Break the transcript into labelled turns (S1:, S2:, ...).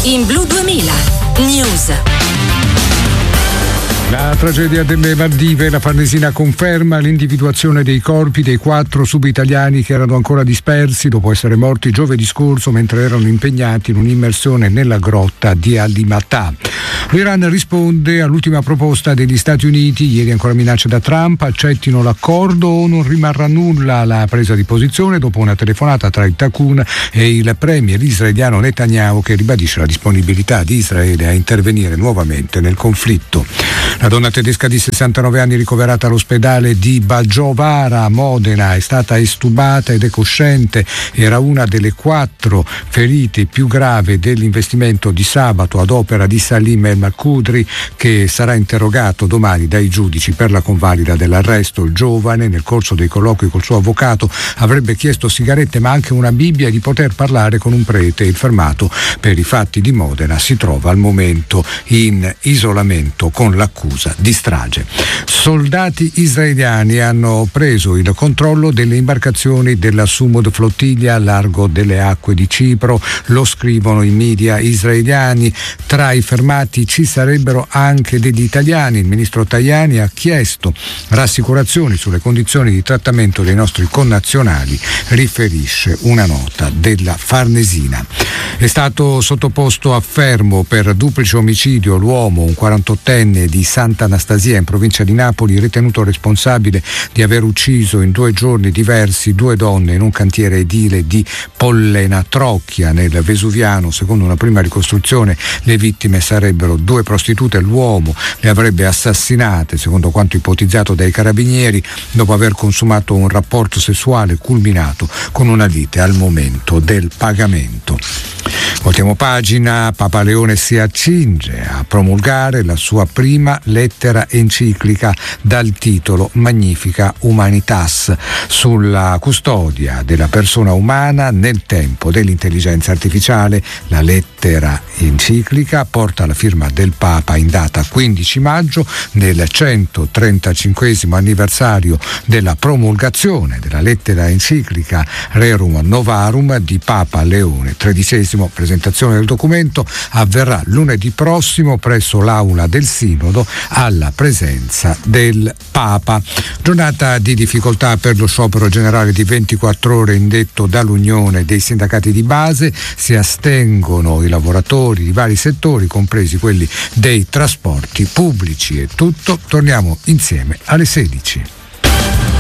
S1: in Blu 2000 News.
S2: La tragedia delle Maldive, la Farnesina conferma l'individuazione dei corpi dei 4 sub-italiani che erano ancora dispersi dopo essere morti giovedì scorso mentre erano impegnati in un'immersione nella grotta di Alimatà. L'Iran risponde all'ultima proposta degli Stati Uniti, ieri ancora minacce da Trump, accettino l'accordo o non rimarrà nulla. La presa di posizione dopo una telefonata tra il Takun e il premier israeliano Netanyahu, che ribadisce la disponibilità di Israele a intervenire nuovamente nel conflitto. La donna tedesca di 69 anni ricoverata all'ospedale di Bagiovara a Modena è stata estubata ed è cosciente. Era una delle 4 ferite più gravi dell'investimento di sabato ad opera di Salim El Makudri, che sarà interrogato domani dai giudici per la convalida dell'arresto. Il giovane, nel corso dei colloqui col suo avvocato, avrebbe chiesto sigarette ma anche una Bibbia e di poter parlare con un prete. Il fermato per i fatti di Modena si trova al momento in isolamento con l'accusa di strage. Soldati israeliani hanno preso il controllo delle imbarcazioni della Sumud flottiglia a largo delle acque di Cipro, lo scrivono i media israeliani. Tra i fermati ci sarebbero anche degli italiani. Il ministro Tajani ha chiesto rassicurazioni sulle condizioni di trattamento dei nostri connazionali, riferisce una nota della Farnesina. È stato sottoposto a fermo per duplice omicidio l'uomo, un 48enne di Sant'Anastasia in provincia di Napoli, ritenuto responsabile di aver ucciso in 2 giorni diversi 2 donne in un cantiere edile di Pollena Trocchia nel Vesuviano. Secondo una prima ricostruzione le vittime sarebbero 2 prostitute. L'uomo le avrebbe assassinate, secondo quanto ipotizzato dai carabinieri, dopo aver consumato un rapporto sessuale culminato con una lite al momento del pagamento. Voltiamo pagina. Papa Leone si accinge a promulgare la sua prima lettera enciclica dal titolo Magnifica Humanitas, sulla custodia della persona umana nel tempo dell'intelligenza artificiale. La lettera enciclica porta la firma del Papa in data 15 maggio nel 135° anniversario della promulgazione della lettera enciclica Rerum Novarum di Papa Leone XIII. Presentazione del documento avverrà lunedì prossimo presso l'aula del Sinodo alla presenza del Papa. Giornata di difficoltà per lo sciopero generale di 24 ore indetto dall'Unione dei sindacati di base. Si astengono i lavoratori di vari settori, compresi quelli dei trasporti pubblici. È tutto, torniamo insieme alle 16.